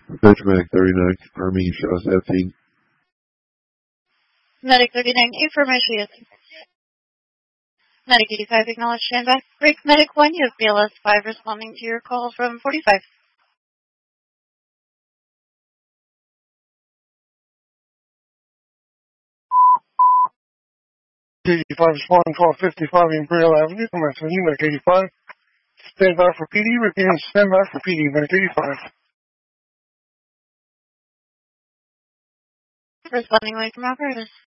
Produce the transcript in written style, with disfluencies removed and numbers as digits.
Benchmark 39, Army, show 17. Medic 39, information is Medic 85, acknowledge standby. Break Medic 1, you have BLS 5 responding to your call from 45. Responding call 55 Imperial Avenue, commencing Medic 85. Stand by for PD, repeating stand by for PD, Medic 85. Responding away from operators.